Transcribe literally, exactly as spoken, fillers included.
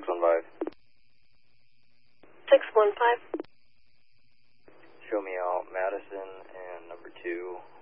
one five. six one five. Show me out Madison and number two